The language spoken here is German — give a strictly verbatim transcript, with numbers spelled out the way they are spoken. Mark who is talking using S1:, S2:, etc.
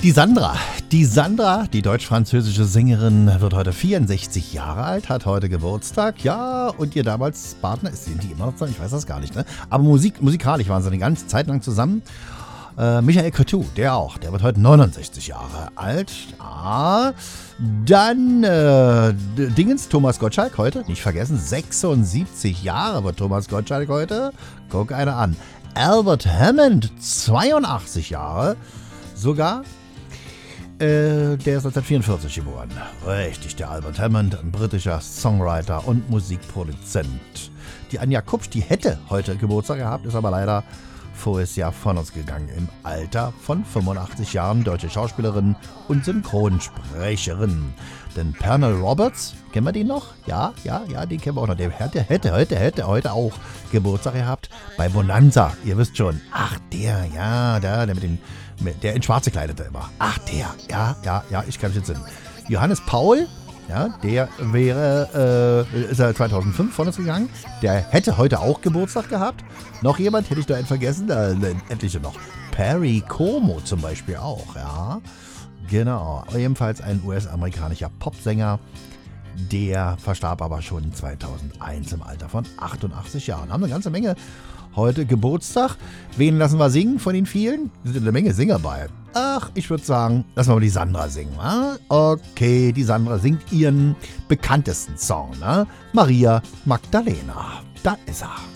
S1: Die Sandra, die Sandra, die deutsch-französische Sängerin, wird heute vierundsechzig Jahre alt, hat heute Geburtstag, ja, und ihr damals Partner, sind die immer noch zusammen? Ich weiß das gar nicht, ne? Aber Musik, musikalisch waren sie eine ganze Zeit lang zusammen. Äh, Michael Cretu, der auch, der wird heute neunundsechzig Jahre alt. Ja. Dann äh, Dingens, Thomas Gottschalk heute, nicht vergessen, sechsundsiebzig Jahre wird Thomas Gottschalk heute. Guck einer an. Albert Hammond, zweiundachtzig Jahre sogar. Äh, der ist neunzehnhundertvierundvierzig geboren. Richtig, der Albert Hammond, ein britischer Songwriter und Musikproduzent. Die Anja Kupsch, die hätte heute Geburtstag gehabt, ist aber leider voriges Jahr von uns gegangen. Im Alter von fünfundachtzig Jahren, deutsche Schauspielerin und Synchronsprecherin. Denn Pernell Roberts, kennen wir den noch? Ja, ja, ja, den kennen wir auch noch. Der hätte, hätte, hätte, hätte heute auch Geburtstag gehabt bei Bonanza. Ihr wisst schon. Ach, der, ja, der, der mit den, mit, der in Schwarz gekleidete immer. Ach, der, ja, ja, ja, ich kann mich jetzt sehen. Johannes Paul, ja, der wäre, äh, ist er zweitausendfünf von uns gegangen. Der hätte heute auch Geburtstag gehabt. Noch jemand, hätte ich da einen vergessen? Äh, etliche noch. Perry Como zum Beispiel auch, ja. Genau, ebenfalls ein U S-amerikanischer Popsänger. Der verstarb aber schon zweitausendeins im Alter von achtundachtzig Jahren. Haben eine ganze Menge heute Geburtstag. Wen lassen wir singen von den vielen? Es sind eine Menge Singer bei. Ach, ich würde sagen, lassen wir mal die Sandra singen. Ne? Okay, die Sandra singt ihren bekanntesten Song. Ne? Maria Magdalena. Da ist er.